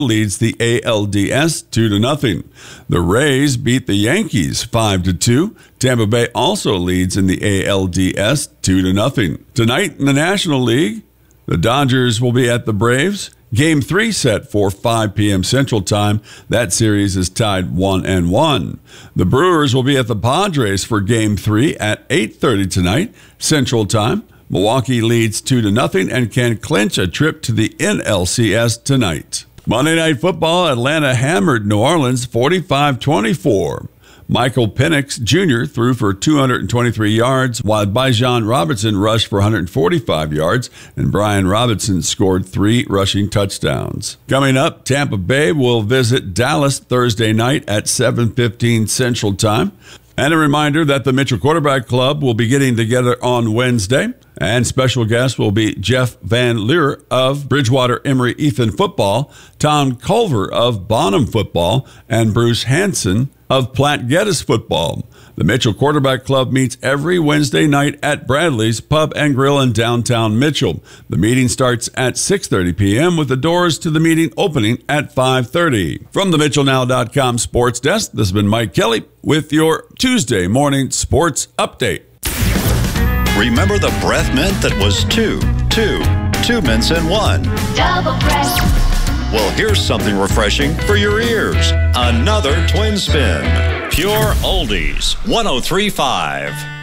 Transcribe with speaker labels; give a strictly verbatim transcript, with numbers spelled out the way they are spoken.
Speaker 1: leads the A L D S two to nothing. The Rays beat the Yankees five to two. Tampa Bay also leads in the A L D S two to nothing. Tonight in the National League, the Dodgers will be at the Braves. Game three set for five p.m. Central Time. That series is tied one and one. The Brewers will be at the Padres for Game three at eight thirty tonight, Central Time. Milwaukee leads two to nothing and can clinch a trip to the N L C S tonight. Monday Night Football, Atlanta hammered New Orleans forty-five twenty-four. Michael Penix Junior threw for two hundred twenty-three yards, while Bijan Robinson rushed for one hundred forty-five yards, and Brian Robinson scored three rushing touchdowns. Coming up, Tampa Bay will visit Dallas Thursday night at seven fifteen Central Time. And a reminder that the Mitchell Quarterback Club will be getting together on Wednesday. And special guests will be Jeff Van Leer of Bridgewater Emory Ethan Football, Tom Culver of Bonham Football, and Bruce Hanson of Platte Geddes Football. The Mitchell Quarterback Club meets every Wednesday night at Bradley's Pub and Grill in downtown Mitchell. The meeting starts at six thirty p.m. with the doors to the meeting opening at five thirty. From the Mitchell Now dot com sports desk, this has been Mike Kelly with your Tuesday morning sports update.
Speaker 2: Remember the breath mint that was two, two, two mints in one.
Speaker 3: Double breath.
Speaker 2: Well, here's something refreshing for your ears. Another twin spin. Pure Oldies, one oh three point five.